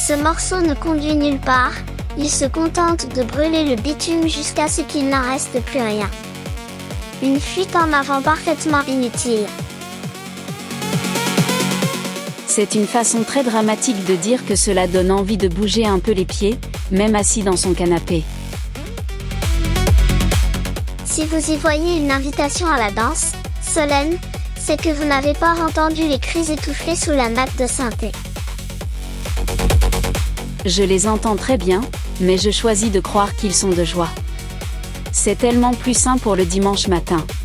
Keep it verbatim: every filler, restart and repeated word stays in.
Ce morceau ne conduit nulle part, il se contente de brûler le bitume jusqu'à ce qu'il n'en reste plus rien. Une fuite en avant parfaitement inutile. C'est une façon très dramatique de dire que cela donne envie de bouger un peu les pieds, même assis dans son canapé. Si vous y voyez une invitation à la danse, Solène, c'est que vous n'avez pas entendu les cris étouffés sous la nappe de synthé. Je les entends très bien, mais je choisis de croire qu'ils sont de joie. C'est tellement plus sain pour le dimanche matin.